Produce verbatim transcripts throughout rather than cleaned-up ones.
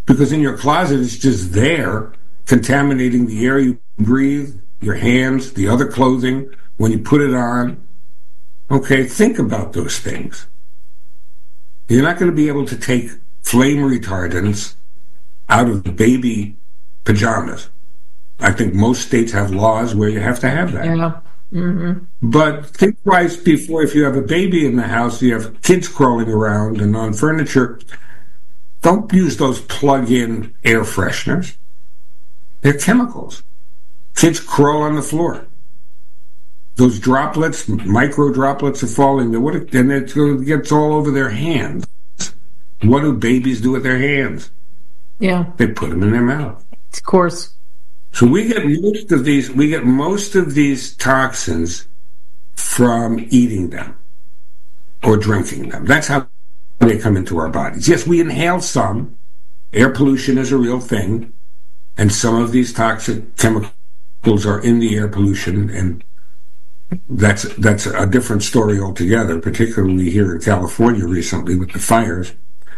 because in your closet it's just there, contaminating the air you breathe, your hands, the other clothing, when you put it on. Okay, think about those things. You're not going to be able to take flame retardants out of baby pajamas. I think most states have laws where you have to have that. Yeah. Mm-hmm. But think twice before, if you have a baby in the house, you have kids crawling around and on furniture, don't use those plug-in air fresheners. They're chemicals. Kids crawl on the floor. Those droplets, micro droplets are falling. What if, and it gets all over their hands. What do babies do with their hands? Yeah. They put them in their mouth. Of course. So we get most of these, we get most of these toxins from eating them or drinking them. That's how they come into our bodies. Yes, we inhale some. Air pollution is a real thing. And some of these toxic chemicals are in the air pollution, and that's that's a different story altogether, particularly here in California recently with the fires.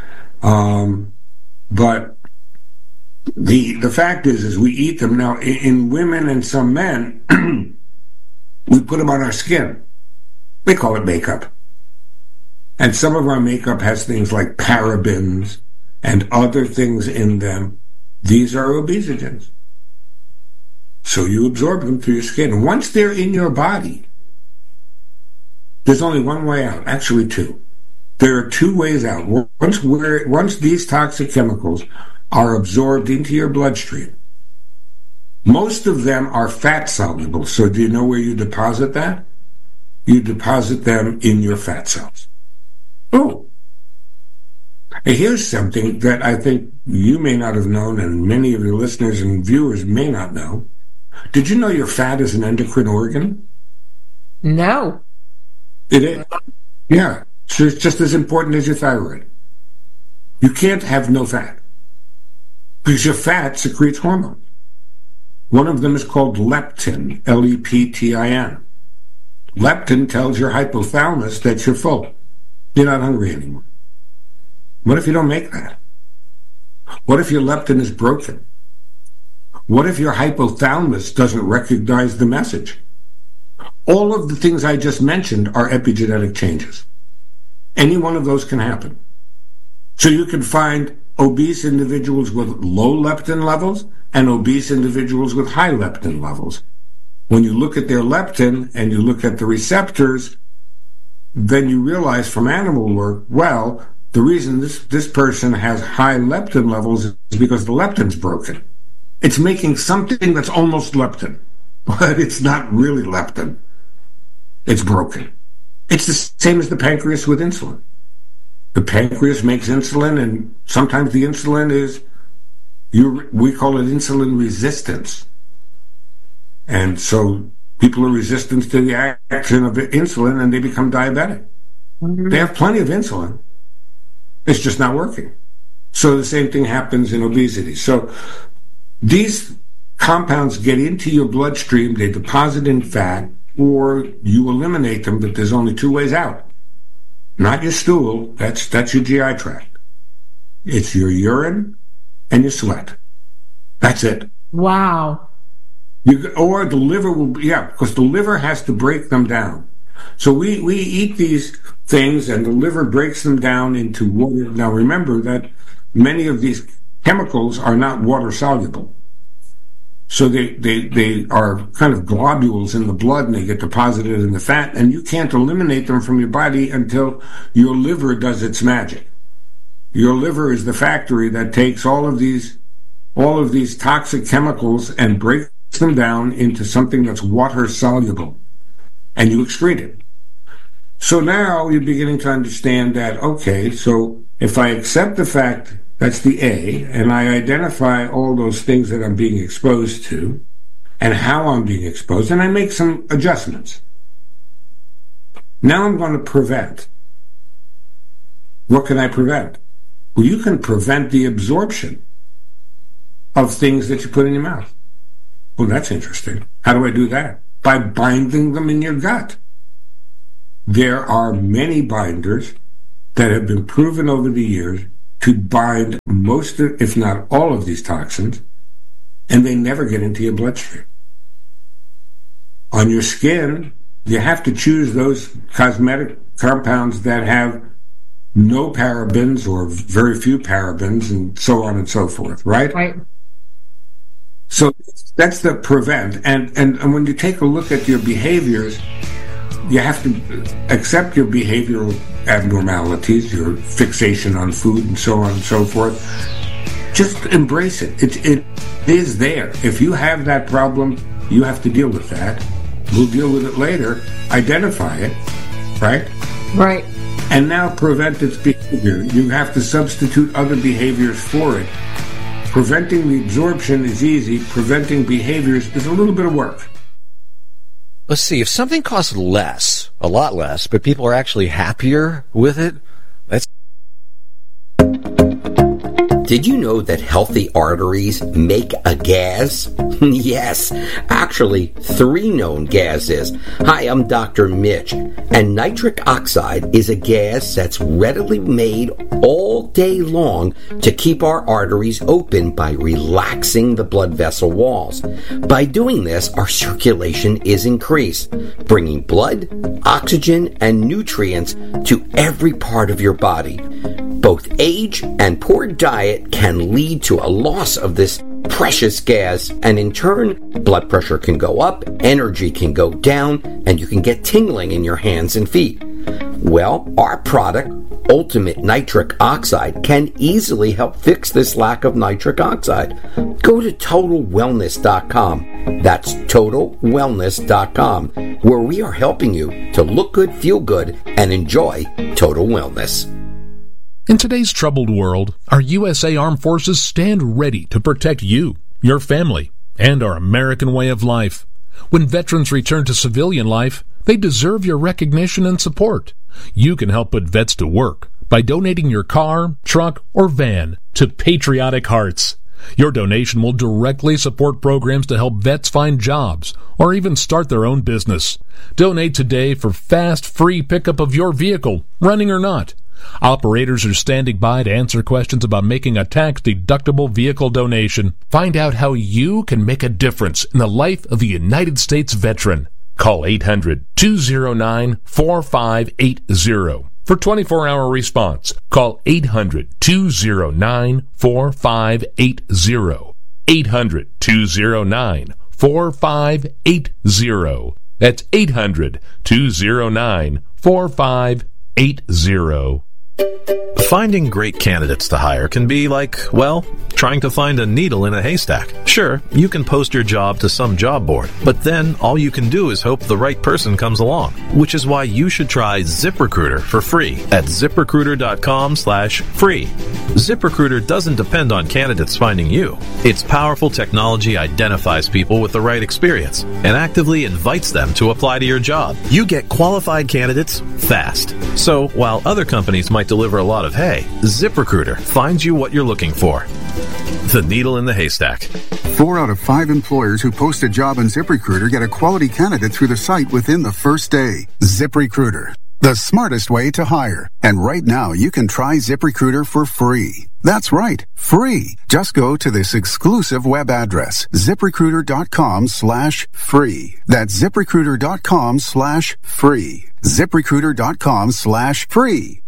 Um, but the the fact is, is we eat them. Now, in, in women and some men, we put them on our skin. We call it makeup. And some of our makeup has things like parabens and other things in them. These are obesogens. So you absorb them through your skin. Once they're in your body, there's only one way out. Actually, two. There are two ways out. Once we're, once these toxic chemicals are absorbed into your bloodstream, most of them are fat soluble. So do you know where you deposit that? You deposit them in your fat cells. Oh. Here's something that I think you may not have known, and many of your listeners and viewers may not know. Did you know your fat is an endocrine organ? No. It is. Yeah. So it's just as important as your thyroid. You can't have no fat, because your fat secretes hormones. One of them is called leptin, L E P T I N. Leptin tells your hypothalamus that you're full. You're not hungry anymore. What if you don't make that? What if your leptin is broken? What if your hypothalamus doesn't recognize the message? All of the things I just mentioned are epigenetic changes. Any one of those can happen. So you can find obese individuals with low leptin levels and obese individuals with high leptin levels. When you look at their leptin and you look at the receptors, then you realize from animal work, well, the reason this, this person has high leptin levels is because the leptin's broken. It's making something that's almost leptin, but it's not really leptin. It's broken. It's the same as the pancreas with insulin. The pancreas makes insulin, and sometimes the insulin is, you, we call it insulin resistance. And so people are resistant to the action of insulin, and they become diabetic. Mm-hmm. They have plenty of insulin. It's just not working. So the same thing happens in obesity. So these compounds get into your bloodstream, they deposit in fat, or you eliminate them, but there's only two ways out. Not your stool, that's that's your G I tract. It's your urine and your sweat. That's it. Wow. You, or the liver will, yeah, because the liver has to break them down. So we, we eat these things, and the liver breaks them down into water. Now remember that many of these chemicals are not water soluble. So they, they, they are kind of globules in the blood, and they get deposited in the fat, and you can't eliminate them from your body until your liver does its magic. Your liver is the factory that takes all of these, all of these toxic chemicals and breaks them down into something that's water soluble, and you excrete it. So now you're beginning to understand that, okay, so if I accept the fact that's the A, and I identify all those things that I'm being exposed to and how I'm being exposed, and I make some adjustments. Now I'm going to prevent. What can I prevent? Well, you can prevent the absorption of things that you put in your mouth. Well, that's interesting. How do I do that? By binding them in your gut. There are many binders that have been proven over the years to bind most, of, if not all of these toxins, and they never get into your bloodstream. On your skin, you have to choose those cosmetic compounds that have no parabens or very few parabens and so on and so forth, right? Right. So that's the prevent. And, and, and when you take a look at your behaviors, you have to accept your behavioral abnormalities, your fixation on food and so on and so forth. Just embrace it. It, it is there. If you have that problem, you have to deal with that. We'll deal with it later. Identify it, right? Right. And now prevent its behavior. You have to substitute other behaviors for it. Preventing the absorption is easy. Preventing behaviors is a little bit of work. Let's see, if something costs less, a lot less, but people are actually happier with it, that's... Did you know that healthy arteries make a gas? Yes, actually, three known gases. Hi, I'm Doctor Mitch, and nitric oxide is a gas that's readily made all day long to keep our arteries open by relaxing the blood vessel walls. By doing this, our circulation is increased, bringing blood, oxygen, and nutrients to every part of your body. Both age and poor diet can lead to a loss of this precious gas, and in turn, blood pressure can go up, energy can go down, and you can get tingling in your hands and feet. Well, our product, Ultimate Nitric Oxide, can easily help fix this lack of nitric oxide. Go to total wellness dot com. That's total wellness dot com, where we are helping you to look good, feel good, and enjoy total wellness. In today's troubled world, our U S A Armed Forces stand ready to protect you, your family, and our American way of life. When veterans return to civilian life, they deserve your recognition and support. You can help put vets to work by donating your car, truck, or van to Patriotic Hearts. Your donation will directly support programs to help vets find jobs or even start their own business. Donate today for fast, free pickup of your vehicle, running or not. Operators are standing by to answer questions about making a tax-deductible vehicle donation. Find out how you can make a difference in the life of a United States veteran. Call eight hundred, two oh nine, four five eight oh for twenty-four hour response. Call eight hundred, two oh nine, four five eight oh. eight hundred, two oh nine, four five eight oh. That's eight hundred, two oh nine, four five eight oh. Finding great candidates to hire can be like, well, trying to find a needle in a haystack. Sure, you can post your job to some job board, but then all you can do is hope the right person comes along, which is why you should try ZipRecruiter for free at ZipRecruiter.com slash free. ZipRecruiter doesn't depend on candidates finding you. Its powerful technology identifies people with the right experience and actively invites them to apply to your job. You get qualified candidates fast. So while other companies might deliver a lot of hay, ZipRecruiter finds you what you're looking for. The needle in the haystack. Four out of five employers who post a job on ZipRecruiter get a quality candidate through the site within the first day. ZipRecruiter, the smartest way to hire. And right now, you can try ZipRecruiter for free. That's right, free. Just go to this exclusive web address, ZipRecruiter.com slash free. That's ZipRecruiter.com slash free. ZipRecruiter.com slash free.